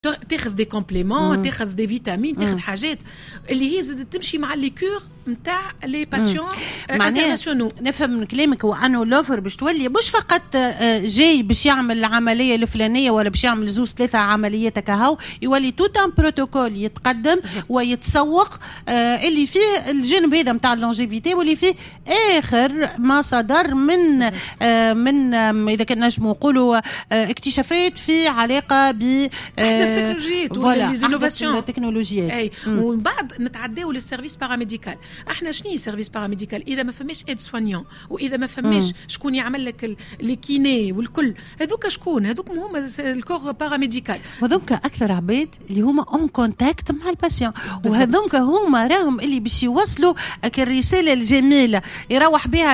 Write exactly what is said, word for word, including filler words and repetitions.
تاخذ دي كومبليمون، تاخذ دي فيتامين، تاخذ حاجات اللي هي زاد تمشي مع ليكور نتاع لي باسيون انترناسيونال. نفهم من كلامك هو انه لوفر باش تولي مش فقط جاي باش يعمل العمليه الفلانيه ولا باش يعمل زوز ثلاثه عمليات كهو، يولي توت ان بروتوكول يتقدم ويتسوق اللي فيه الجانب هذا نتاع اللونجيفيتي واللي فيه اخر ما صدر من من اذا كنا نجموا نقولوا اكتشافات في علاقه ب التكنولوجيات ولا ليزينوفاسيون التكنولوجيات. اي ومن بعد نتعداو للسيرفيس باراميديكال. احنا شنو سيرفيس باراميديكال؟ اذا ما فماش ايد سوانيون واذا ما فماش شكون يعمل لك لي كيني والكل هذوك شكون؟ هذوك هما الكور باراميديكال، وهذوك اكثر عباد اللي هما اون كونتاكت مع الباسيون، وهذوك هما راهم اللي باش يوصلوا الرساله الجميله يروح بها